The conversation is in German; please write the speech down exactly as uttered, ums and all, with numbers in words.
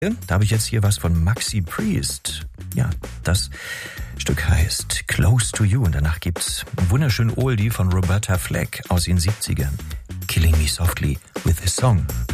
Da habe ich jetzt hier was von Maxi Priest. Ja, das Stück heißt Close to You und danach gibt's einen wunderschönen Oldie von Roberta Fleck aus den siebzigern. Killing Me Softly with a Song.